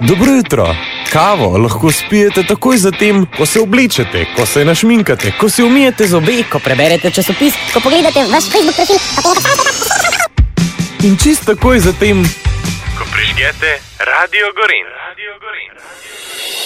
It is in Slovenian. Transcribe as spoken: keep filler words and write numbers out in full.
Dobro jutro. Kavo lahko spijete takoj zatem, ko se oblečete, ko se našminkate, ko si umijete zobe, ko preberete časopis, ko pogledate vaš Facebook profil, in čist takoj zatem, ko prižgete Radio Gorenj. Radio Gorenj.